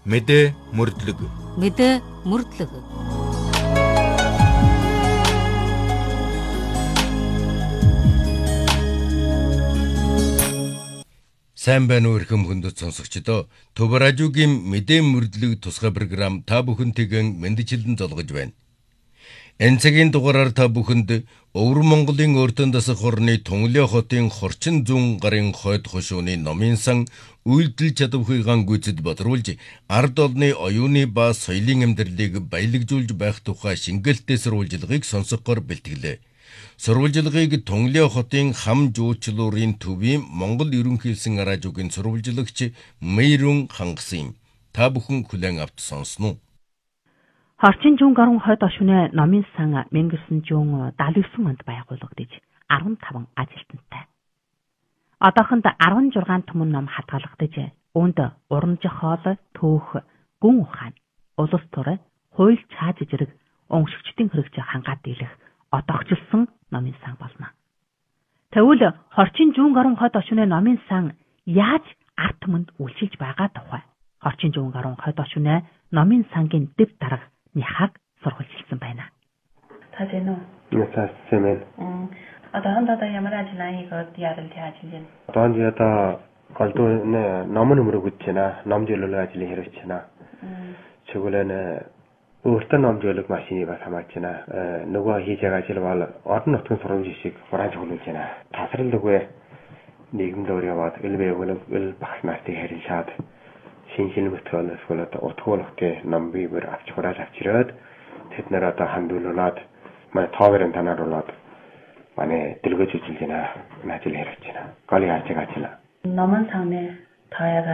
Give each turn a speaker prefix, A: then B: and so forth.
A: Мэдээ мөрдлөг.
B: Мэдээ мөрдлөг.
A: Сайн байна уу эрхэм хүндэт сонсогчдоо. Төв радиогийн мэдээ мөрдлөг тусгай програм та бүхэнтэйгэн мэндчилэн золгож байна. Энэ цагийн дугаараар та бүхэнд Өвөр Монголын өртөн дасах орны Тунгалин хотын Хорчин зүүн гарын хойд хошууны номын сан үйлдэл чадвархыгаан гүйцэд бодруулж ард олны оюуны ба соёлын амьдралыг баялагжуулж байх тухай шингэлтэй сурвалжилгыг сонсохоор бэлтгэлээ. Сурвалжилгыг Тунгалин хотын хам жуучлуурын төвийн Монгол ерөнхийлсэн радиогийн сурвалжилагч Мэйрүн хангасан юм. Та бүхэн хүлээн авч сонсноо.
C: Хорчин зүүн гарын хойд хошууны номын сан 1979 онд байгуулагдаж 15 ажилтнтай. Одоохонд 16 түмэн ном хадгалагдаж, үүнд уран зохиол, төөх, гүн ухаан, улс төр, хууль цааж зэрэг уншигчдын хэрэгж хангаад дийлэх одоогчлсон номын сан болно. Тэгвэл Хорчин зүүн гарын хойд хошууны номын сан яаж ард түмэнд үйлчилж байгаа тухай Хорчин зүүн гарын хойд хошууны номын сангийн дэв дарга Нихаг сургуулжилсан байна.
D: Та зэн үү?
E: Ясаа сэмэн.
D: Одоо ямар ажлыг яарал яаж хийж байна?
E: Одоо яда голдуу номын өмөрөг гэж байна. Ном зөвлөлөө ажлын хэрэгч байна. Чиглэн өөртөө ном зөвлөх машины бас хамгаалж байна. Нөгөө хийж байгаа ажил бол орон нутгийн сургууль шиг хурааж өгүүлж байна. Тасрал үгүй нийгэмд өөр яваад ил багш нартыг харин шаад шинжлэх мэтгэл эсвэл утгуулгын ном бивэр авч хурааж авчираад тэд нэр одоо хандуулаад манай тооверын танааруулаад манай дэлгөөж үзүүлж байна. Ажил хэрэгж байна. Гол яаж байгаа ажил.
D: Номон саны таяа